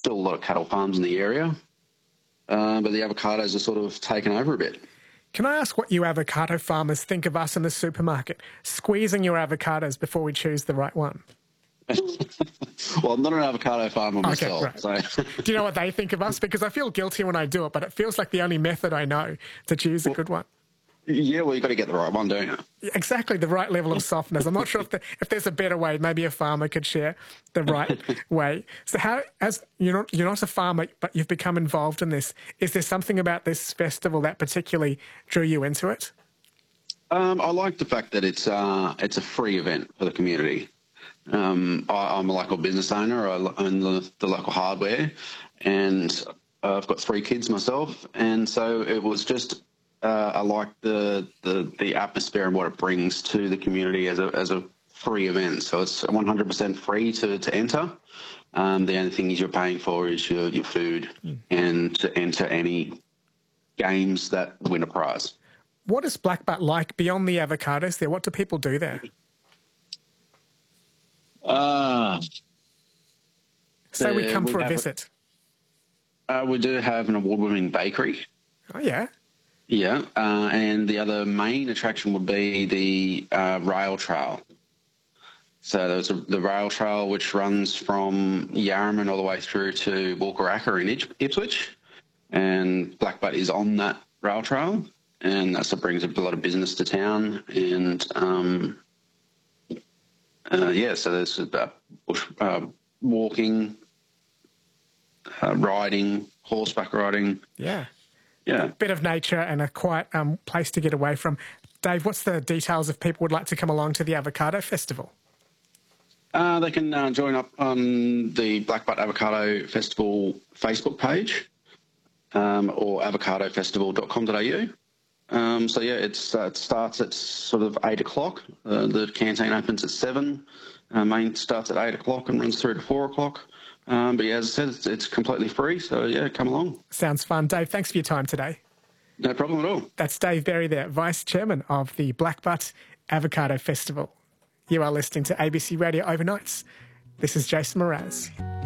still a lot of cattle farms in the area, but the avocados are sort of taken over a bit. Can I ask what you avocado farmers think of us in the supermarket, squeezing your avocados before we choose the right one? Well, I'm not an avocado farmer myself. Okay, right. So. Do you know what they think of us? Because I feel guilty when I do it, but it feels like the only method I know to choose a good one. Yeah, well, you've got to get the right one, don't you? Exactly, the right level of softness. I'm not sure if there's a better way. Maybe a farmer could share the right way. So how, as you're not a farmer, but you've become involved in this, is there something about this festival that particularly drew you into it? I like the fact that it's a free event for the community. I'm a local business owner. I own the local hardware, and I've got 3 kids myself, and so it was just I like the atmosphere and what it brings to the community as a free event. So it's 100% free to enter. The only thing you're paying for is your food and to enter any games that win a prize. What is Blackbutt like beyond the avocados there? What do people do there? So we come for a visit. We do have an award-winning bakery. Oh, yeah? Yeah, and the other main attraction would be the rail trail. So there's the rail trail which runs from Yarraman all the way through to Walkaracka in Ipswich, and Blackbutt is on that rail trail, and that's what brings a lot of business to town. And so there's about walking, riding, horseback riding. Yeah. Yeah. A bit of nature and a quiet place to get away from. Dave, what's the details if people would like to come along to the Avocado Festival? They can join up on the Blackbutt Avocado Festival Facebook page or avocadofestival.com.au. So, yeah, it starts at sort of 8 o'clock. The canteen opens at 7. Main starts at 8 o'clock and runs through to 4 o'clock. But yeah, as I said, it's completely free, so yeah, come along. Sounds fun. Dave, thanks for your time today. No problem at all. That's Dave Berry there, Vice Chairman of the Blackbutt Avocado Festival. You are listening to ABC Radio Overnights. This is Jason Mraz.